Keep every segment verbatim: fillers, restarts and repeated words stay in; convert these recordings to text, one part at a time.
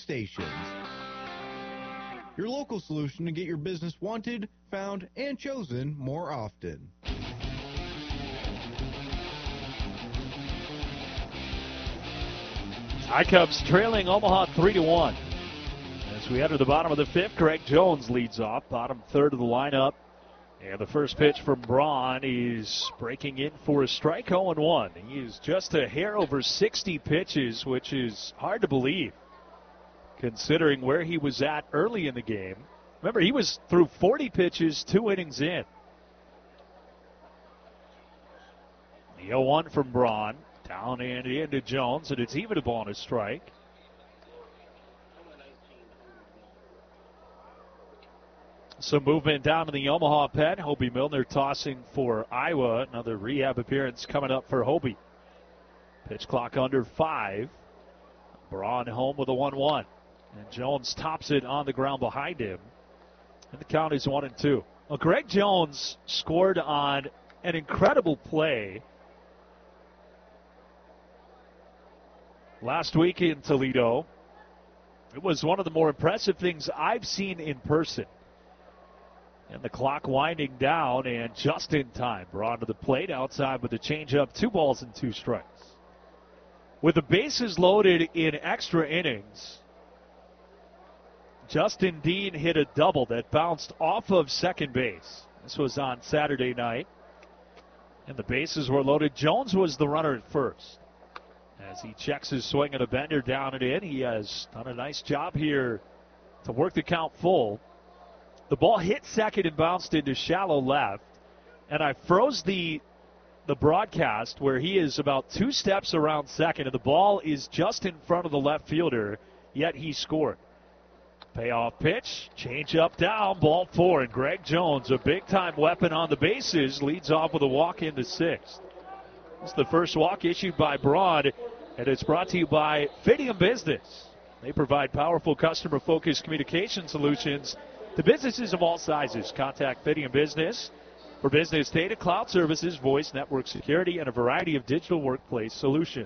stations. Your local solution to get your business wanted, found, and chosen more often. I-Cubs trailing Omaha three to one. As we enter the bottom of the fifth, Greg Jones leads off, bottom third of the lineup. And the first pitch from Braun is breaking in for a strike, oh and one. He is just a hair over sixty pitches, which is hard to believe, considering where he was at early in the game. Remember, he was through forty pitches, two innings in. The oh one from Braun, down and into Jones, and it's even a ball and a strike. Some movement down in the Omaha pen. Hobie Milner tossing for Iowa. Another rehab appearance coming up for Hobie. Pitch clock under five. Braun home with a one one. And Jones tops it on the ground behind him. And the count is one and two. Well, Greg Jones scored on an incredible play last week in Toledo. It was one of the more impressive things I've seen in person. And the clock winding down, and just in time. Braun to the plate, outside with the changeup, two balls and two strikes. With the bases loaded in extra innings, Justin Dean hit a double that bounced off of second base. This was on Saturday night. And the bases were loaded. Jones was the runner at first. As he checks his swing and a bender down and in, he has done a nice job here to work the count full. The ball hit second and bounced into shallow left. And I froze the the broadcast where he is about two steps around second, and the ball is just in front of the left fielder, yet he scored. Payoff pitch, change up down, ball four, and Greg Jones, a big-time weapon on the bases, leads off with a walk in the sixth. It's the first walk issued by Braun, and it's brought to you by Fidium Business. They provide powerful customer-focused communication solutions to businesses of all sizes. Contact Fidium Business for business data, cloud services, voice, network security, and a variety of digital workplace solutions.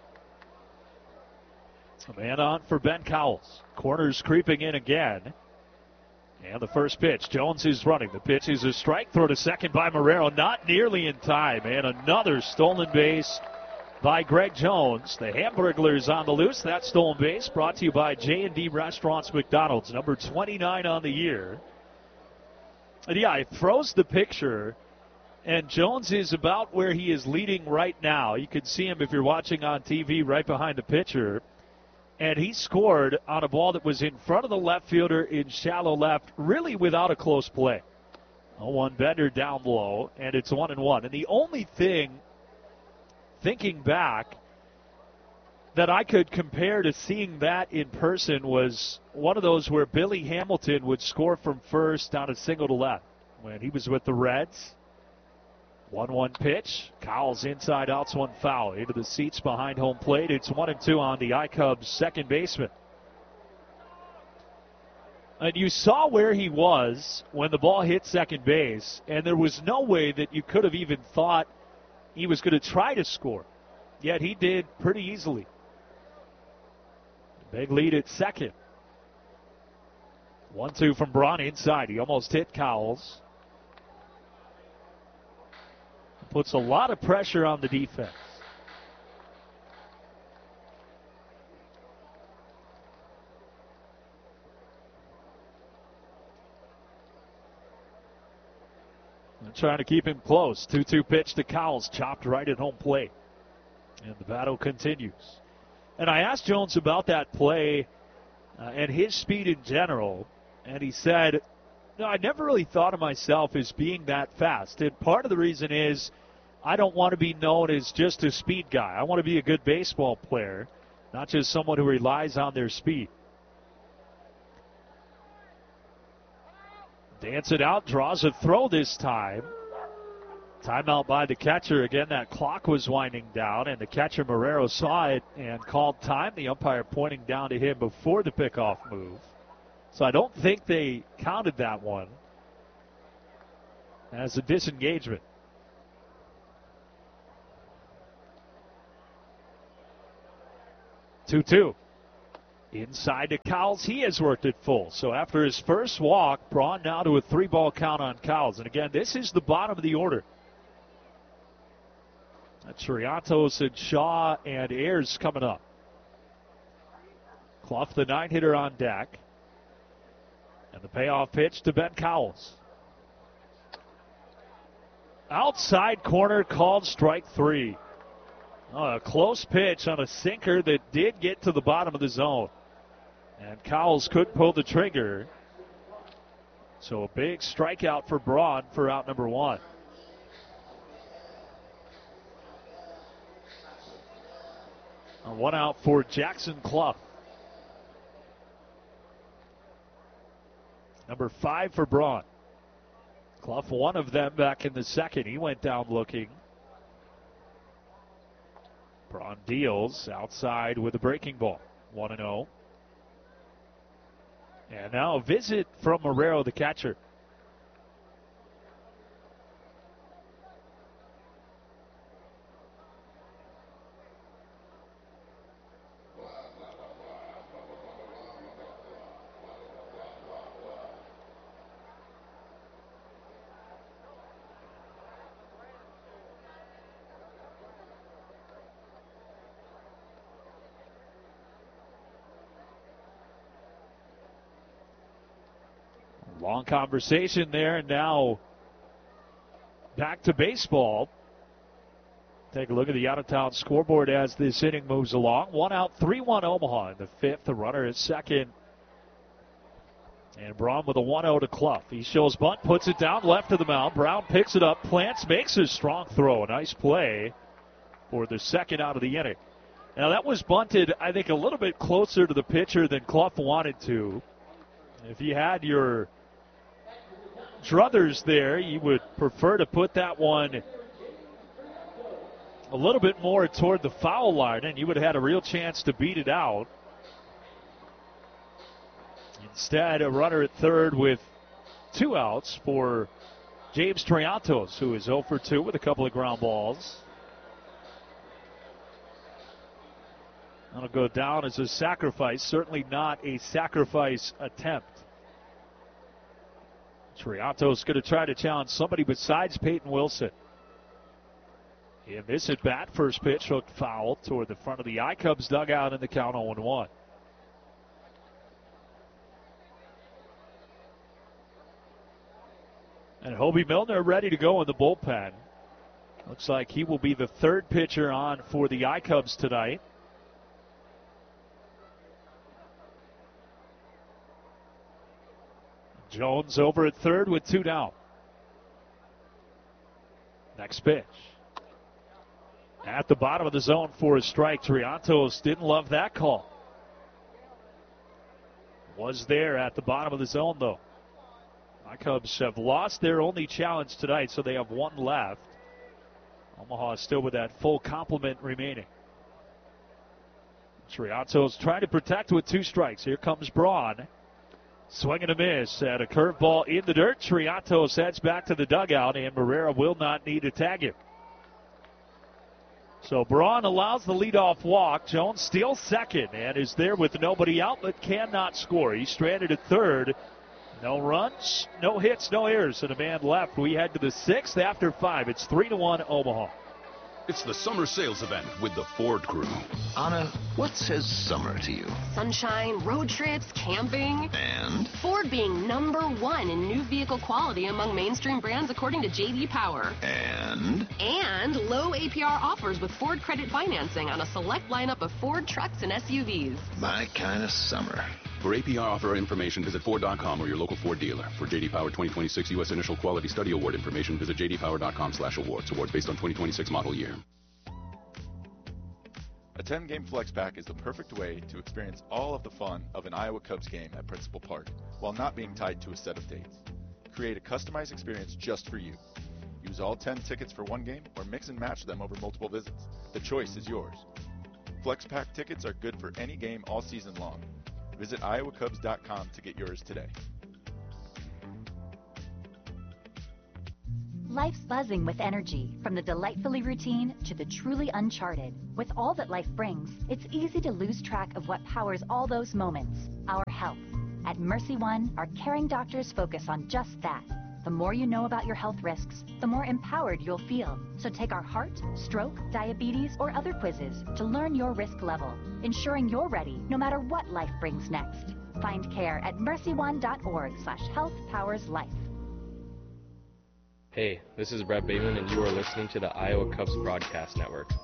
A man on for Ben Cowles. Corners creeping in again. And the first pitch. Jones is running. The pitch is a strike. Throw to second by Marrero. Not nearly in time. And another stolen base by Greg Jones. The Hamburglers on the loose. That stolen base brought to you by J and D Restaurants McDonald's, number twenty-nine on the year. And yeah, it throws the picture, and Jones is about where he is leading right now. You can see him if you're watching on T V right behind the pitcher. And he scored on a ball that was in front of the left fielder in shallow left, really without a close play. oh one bender down low, and it's one and one. And the only thing, thinking back, that I could compare to seeing that in person was one of those where Billy Hamilton would score from first on a single to left when he was with the Reds. one one pitch. Cowles inside, outs one foul. Into the seats behind home plate. It's one and two on the I-Cubs second baseman. And you saw where he was when the ball hit second base, and there was no way that you could have even thought he was going to try to score. Yet he did pretty easily. Big lead at second. one two from Braun inside. He almost hit Cowles. Puts a lot of pressure on the defense. And trying to keep him close. two two pitch to Cowles, chopped right at home plate. And the battle continues. And I asked Jones about that play uh, and his speed in general, and he said, no, I never really thought of myself as being that fast. And part of the reason is I don't want to be known as just a speed guy. I want to be a good baseball player, not just someone who relies on their speed. Dance it out, draws a throw this time. Timeout by the catcher. Again, that clock was winding down, and the catcher, Marrero, saw it and called time. The umpire pointing down to him before the pickoff move. So I don't think they counted that one as a disengagement. two two. Inside to Cowles. He has worked it full. So after his first walk, Braun now to a three-ball count on Cowles. And again, this is the bottom of the order. Triantos and Shaw and Ayers coming up. Clough, the nine-hitter, on deck. And the payoff pitch to Ben Cowles. Outside corner, called strike three. Oh, a close pitch on a sinker that did get to the bottom of the zone. And Cowles couldn't pull the trigger. So a big strikeout for Braun for out number one. A one out for Jackson Clough. Number five for Braun. Clough, one of them back in the second. He went down looking. Braun deals outside with a breaking ball. one and oh. And now a visit from Marrero, the catcher. Long conversation there, and now back to baseball. Take a look at the out-of-town scoreboard as this inning moves along. One out, three one Omaha in the fifth. The runner is second. And Braun with a one oh to Clough. He shows bunt, puts it down left of the mound. Brown picks it up, plants, makes a strong throw. A nice play for the second out of the inning. Now that was bunted, I think, a little bit closer to the pitcher than Clough wanted to. If you had your druthers there, you would prefer to put that one a little bit more toward the foul line, and you would have had a real chance to beat it out. Instead, a runner at third with two outs for James Triantos, who is oh for two with a couple of ground balls. That'll go down as a sacrifice, certainly not a sacrifice attempt. Triantos going to try to challenge somebody besides Peyton Wilson. In this at bat, first pitch hooked foul toward the front of the I-Cubs dugout in the count oh one. And Hobie Milner ready to go in the bullpen. Looks like he will be the third pitcher on for the I-Cubs tonight. Jones over at third with two down. Next pitch. At the bottom of the zone for a strike. Triantos didn't love that call. Was there at the bottom of the zone, though. My Cubs have lost their only challenge tonight, so they have one left. Omaha is still with that full complement remaining. Triantos trying to protect with two strikes. Here comes Braun. Swing and a miss at a curveball in the dirt. Triantos heads back to the dugout, and Marrero will not need to tag him. So Braun allows the leadoff walk. Jones steals second and is there with nobody out, but cannot score. He's stranded at third. No runs, no hits, no errors, and a man left. We head to the sixth after five. It's three to one Omaha. It's the summer sales event with the Ford Crew. Anna, what says summer to you? Sunshine, road trips, camping. And? Ford being number one in new vehicle quality among mainstream brands according to J D Power. And? And low A P R offers with Ford credit financing on a select lineup of Ford trucks and S U Vs. My kind of summer. For A P R offer information, visit Ford dot com or your local Ford dealer. For J D Power twenty twenty-six U S Initial Quality Study Award information, visit J D Power dot com slash awards. Awards based on twenty twenty-six model year. A ten-game flex pack is the perfect way to experience all of the fun of an Iowa Cubs game at Principal Park while not being tied to a set of dates. Create a customized experience just for you. Use all ten tickets for one game or mix and match them over multiple visits. The choice is yours. Flex pack tickets are good for any game all season long. Visit Iowa Cubs dot com to get yours today. Life's buzzing with energy, from the delightfully routine to the truly uncharted. With all that life brings, it's easy to lose track of what powers all those moments, our health. At Mercy One, our caring doctors focus on just that. The more you know about your health risks, the more empowered you'll feel. So take our heart, stroke, diabetes, or other quizzes to learn your risk level, ensuring you're ready no matter what life brings next. Find care at mercy one dot org slash health powers life. Hey, this is Brett Bateman, and you are listening to the Iowa Cubs Broadcast Network.